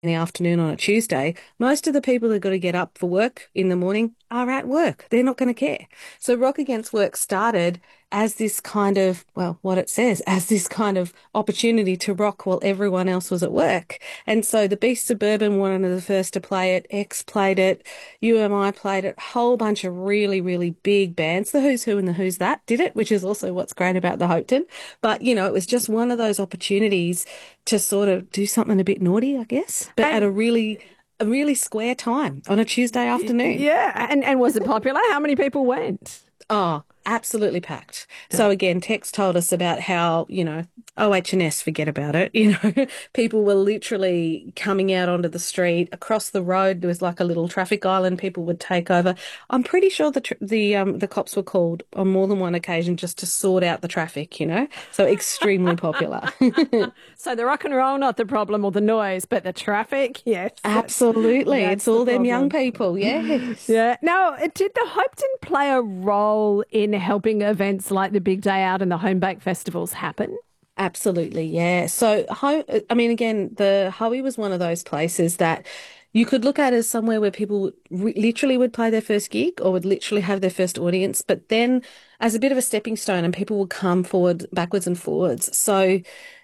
in the afternoon on a Tuesday, most of the people that got to get up for work in the morning are at work. They're not going to care. So Rock Against Work started as this kind of, well, what it says, as this kind of opportunity to rock while everyone else was at work. And so the Beast Suburban were one of the first to play it. X played it. UMI played it. A whole bunch of really, really big bands. The Who's Who and the Who's That did it, which is also what's great about the Hopetoun. But, it was just one of those opportunities to sort of do something a bit naughty, I guess, but at a really square time on a Tuesday afternoon. Yeah, and was it popular? How many people went? Oh, absolutely packed. So again, Tex told us about how, OH&S, forget about it. People were literally coming out onto the street. Across the road, there was like a little traffic island people would take over. I'm pretty sure the cops were called on more than one occasion just to sort out the traffic. So extremely popular. So the rock and roll, not the problem, or the noise, but the traffic, yes, Absolutely. that's It's the all them young problem. people. Yes. Yeah. Now, did the Hopetoun play a role in helping events like the Big Day Out and the Home Bake festivals happen? Absolutely, yeah. So, I mean, again, the Hoey was one of those places that you could look at as somewhere where people literally would play their first gig or would literally have their first audience, but then as a bit of a stepping stone, and people would come forward, backwards and forwards. So,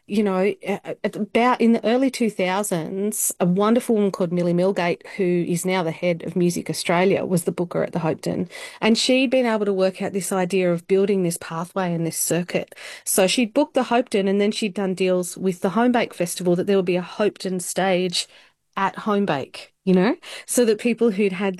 at about in the early 2000s, a wonderful woman called Millie Milgate, who is now the head of Music Australia, was the booker at the Hopetoun. And she'd been able to work out this idea of building this pathway and this circuit. So she'd booked the Hopetoun and then she'd done deals with the Home Bake Festival that there would be a Hopetoun stage at Home Bake, so that people who'd had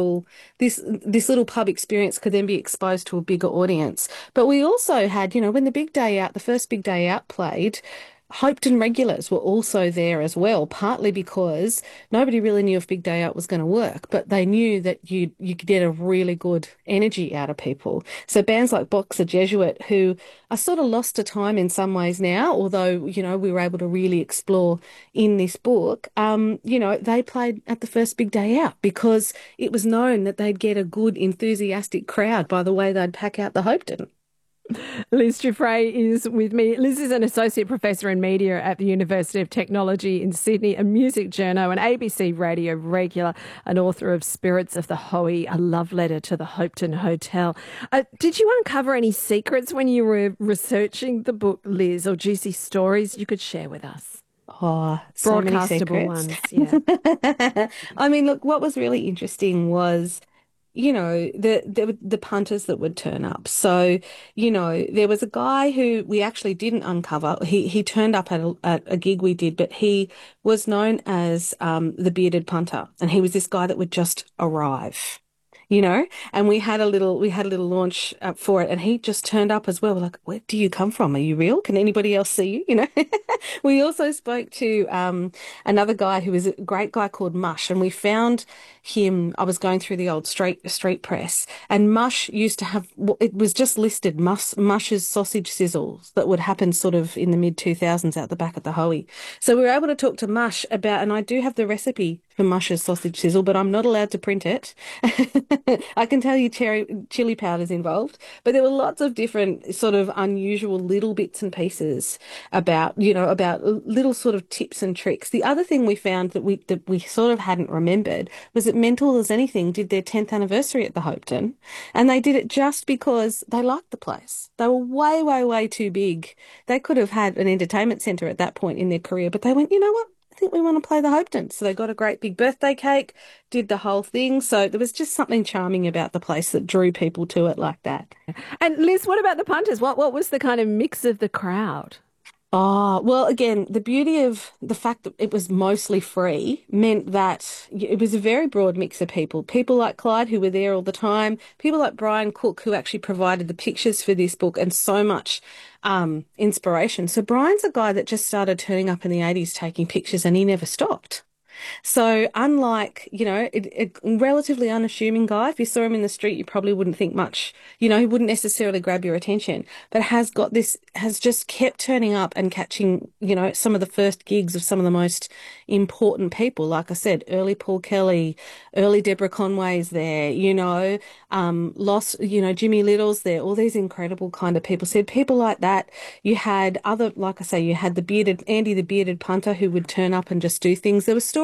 this little pub experience could then be exposed to a bigger audience. But we also had, when the big day out, the first big day out played, Hopetoun regulars were also there as well, partly because nobody really knew if Big Day Out was going to work, but they knew that you could get a really good energy out of people. So bands like Boxer Jesuit, who are sort of lost to time in some ways now, although, we were able to really explore in this book, they played at the first Big Day Out because it was known that they'd get a good, enthusiastic crowd by the way they'd pack out the Hopetoun. Liz Giuffre is with me. Liz is an associate professor in media at the University of Technology in Sydney, a music journo, an ABC radio regular, an author of Spirits of the Hoey, a love letter to the Hopetoun Hotel. Did you uncover any secrets when you were researching the book, Liz, or juicy stories you could share with us? Oh, so many Broadcastable secrets. ones, yeah. I mean, look, what was really interesting was, the punters that would turn up. So, there was a guy who we actually didn't uncover. He turned up at a gig we did, but he was known as the bearded punter, and he was this guy that would just arrive. You know, and we had a little launch for it, and he just turned up as well. We're like, where do you come from? Are you real? Can anybody else see you? We also spoke to another guy who was a great guy called Mush, and we found him. I was going through the old street press, and Mush used to have. It was just listed Mush's sausage sizzles that would happen sort of in the mid 2000s out the back of the Hoey. So we were able to talk to Mush about, and I do have the recipe for Mush's sausage sizzle, but I'm not allowed to print it. I can tell you chili powder's involved, but there were lots of different sort of unusual little bits and pieces about little sort of tips and tricks. The other thing we found that we sort of hadn't remembered was that Mental as Anything did their 10th anniversary at the Hopetoun, and they did it just because they liked the place. They were way, way, way too big. They could have had an entertainment centre at that point in their career, but they went, you know what? I think we want to play the Hopetoun. So they got a great big birthday cake, did the whole thing. So there was just something charming about the place that drew people to it like that. And Liz, what about the punters? What was the kind of mix of the crowd? Oh, well, again, the beauty of the fact that it was mostly free meant that it was a very broad mix of people. People like Clyde, who were there all the time, people like Brian Cook, who actually provided the pictures for this book and so much inspiration. So Brian's a guy that just started turning up in the 80s taking pictures and he never stopped. So unlike, a relatively unassuming guy, if you saw him in the street, you probably wouldn't think much. He wouldn't necessarily grab your attention, but has just kept turning up and catching, some of the first gigs of some of the most important people. Like I said, early Paul Kelly, early Deborah Conway's there, Jimmy Little's there, all these incredible kind of people. So people like that. You had other, like I say, you had Andy the bearded punter who would turn up and just do things. There were stories